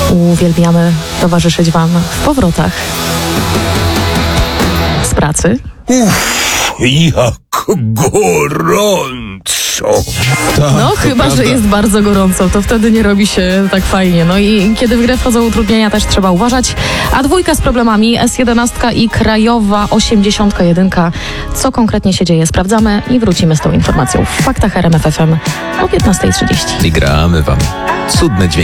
Uwielbiamy towarzyszyć Wam w powrotach z pracy. Jak gorąco. No chyba, że jest bardzo gorąco, to wtedy nie robi się tak fajnie. No i kiedy w grę wchodzą utrudnienia, też trzeba uważać. A dwójka z problemami, S11 i krajowa 81. Co konkretnie się dzieje? Sprawdzamy i wrócimy z tą informacją w Faktach RMF FM o 15:30. I gramy wam cudne dźwięki.